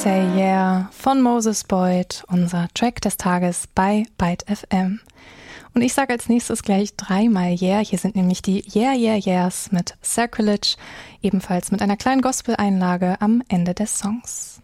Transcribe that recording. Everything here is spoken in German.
Say Yeah von Moses Boyd, unser Track des Tages bei Byte FM. Und ich sage als nächstes gleich 3-mal Yeah. Hier sind nämlich die Yeah Yeah Yeahs mit Sacrilege, ebenfalls mit einer kleinen Gospel-Einlage am Ende des Songs.